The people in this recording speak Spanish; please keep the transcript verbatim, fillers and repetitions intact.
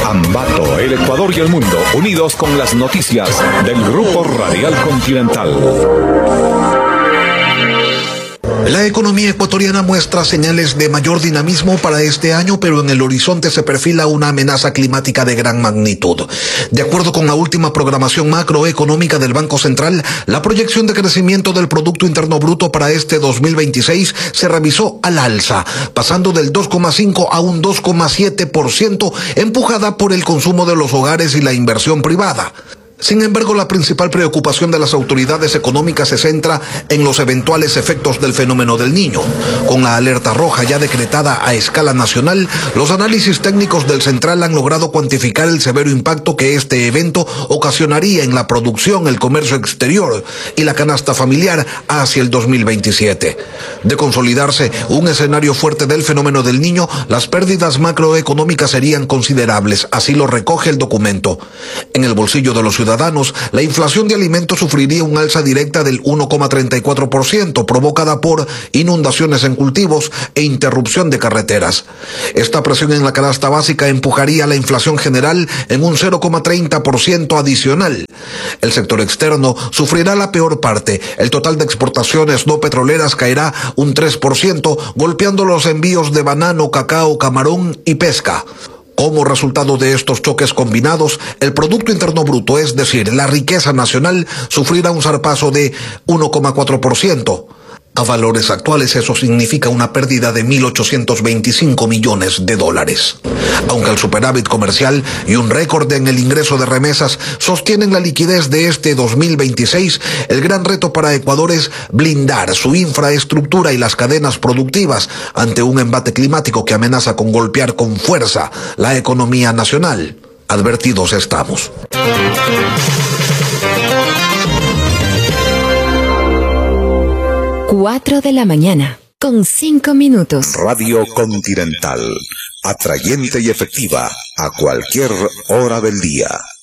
Ambato, el Ecuador y el mundo, unidos con las noticias del Grupo Radial Continental. La economía ecuatoriana muestra señales de mayor dinamismo para este año, pero en el horizonte se perfila una amenaza climática de gran magnitud. De acuerdo con la última programación macroeconómica del Banco Central, la proyección de crecimiento del Producto Interno Bruto para este dos mil veintiséis se revisó al alza, pasando del dos coma cinco a un dos coma siete por ciento, empujada por el consumo de los hogares y la inversión privada. Sin embargo, la principal preocupación de las autoridades económicas se centra en los eventuales efectos del fenómeno del Niño. Con la alerta roja ya decretada a escala nacional, los análisis técnicos del Central han logrado cuantificar el severo impacto que este evento ocasionaría en la producción, el comercio exterior y la canasta familiar hacia el dos mil veintisiete. De consolidarse un escenario fuerte del fenómeno del Niño, las pérdidas macroeconómicas serían considerables, así lo recoge el documento. En el bolsillo de los ciudadanos, ciudadanos, la inflación de alimentos sufriría un alza directa del uno coma treinta y cuatro por ciento, provocada por inundaciones en cultivos e interrupción de carreteras. Esta presión en la canasta básica empujaría la inflación general en un cero coma treinta por ciento adicional. El sector externo sufrirá la peor parte. El total de exportaciones no petroleras caerá un tres por ciento, golpeando los envíos de banano, cacao, camarón y pesca. Como resultado de estos choques combinados, el Producto Interno Bruto, es decir, la riqueza nacional, sufrirá un zarpazo de uno coma cuatro por ciento. A valores actuales eso significa una pérdida de mil ochocientos veinticinco millones de dólares. Aunque el superávit comercial y un récord en el ingreso de remesas sostienen la liquidez de este dos mil veintiséis, el gran reto para Ecuador es blindar su infraestructura y las cadenas productivas ante un embate climático que amenaza con golpear con fuerza la economía nacional. Advertidos estamos. Cuatro de la mañana, con cinco minutos. Radio Continental, atrayente y efectiva a cualquier hora del día.